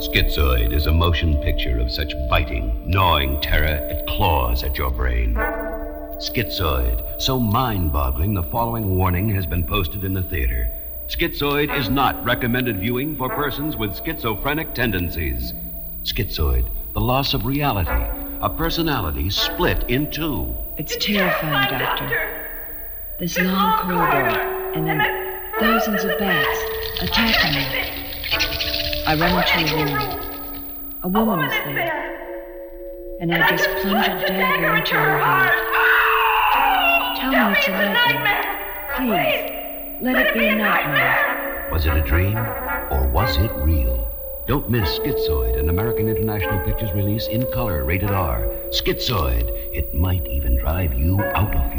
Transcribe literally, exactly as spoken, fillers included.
Schizoid is a motion picture of such biting, gnawing terror it claws at your brain. Schizoid, so mind-boggling the following warning has been posted in the theater. Schizoid is not recommended viewing for persons with schizophrenic tendencies. Schizoid, the loss of reality, a personality split in two. It's terrifying, Doctor. This long corridor, and then thousands of bats attacking me. I run into a room. A woman is there. And I just plunge a dagger into her heart. Tell me it's a nightmare. Please, let it be a nightmare. Was it a dream, or was it real? Don't miss Schizoid, an American International Pictures release in color, rated R. Schizoid. It might even drive you out of your